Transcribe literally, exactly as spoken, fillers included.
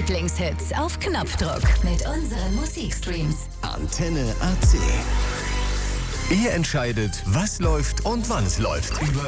Lieblingshits auf Knopfdruck mit unseren Musikstreams. Antenne A C. Ihr entscheidet, was läuft und wann es läuft. Über